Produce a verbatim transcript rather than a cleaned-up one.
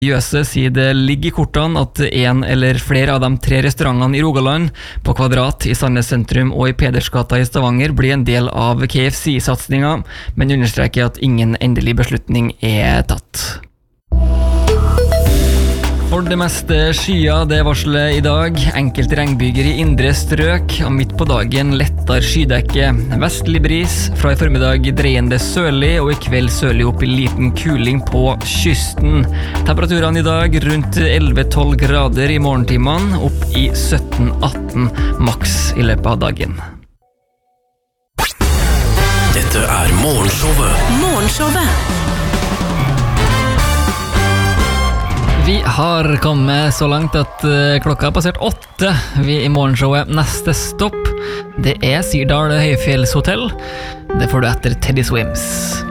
Jøse sier det ligger i kortene at en eller flere av de tre restaurantene i Rogaland, på Kvadrat i Sandnes sentrum og i Pedersgata i Stavanger blir en del av K F C-satsningen, men understreker at ingen endelig beslutning er tatt. For det meste skyer det varselet i dag. Enkelte regnbyger i indre strøk, og midt på dagen lettere skydekke. Vestlig bris, fra i formiddag dreiende sørlig, og i kveld sørlig opp i liten kuling på kysten. Temperaturene i dag rundt elleve til tolv grader i morgentimene, opp i sytten til atten maks i løpet av dagen. Dette er Morgenshowet. Morgenshowet. Vi har kommet så langt at klokka har passert åtte. Vi i Morgenshowet. Neste stopp, det er Sirdal Høyfjellshotell. Det får du etter Teddy Swims.